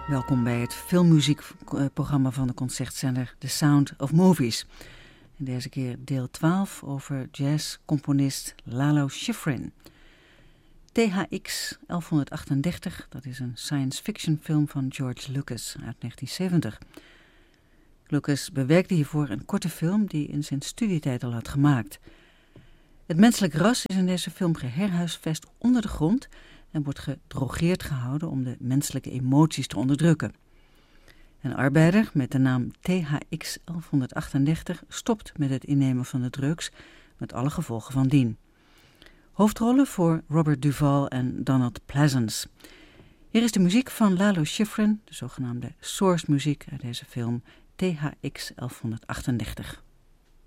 Welkom bij het filmmuziekprogramma van de concertzender The Sound of Movies. En deze keer deel 12 over jazzcomponist Lalo Schifrin. THX 1138, dat is een science fiction film van George Lucas uit 1970. Lucas bewerkte hiervoor een korte film die in zijn studietijd al had gemaakt. Het menselijk ras is in deze film geherhuisvest onder de grond en wordt gedrogeerd gehouden om de menselijke emoties te onderdrukken. Een arbeider met de naam THX 1138 stopt met het innemen van de drugs, met alle gevolgen van dien. Hoofdrollen voor Robert Duvall en Donald Pleasence. Hier is de muziek van Lalo Schifrin, de zogenaamde source muziek uit deze film THX 1138.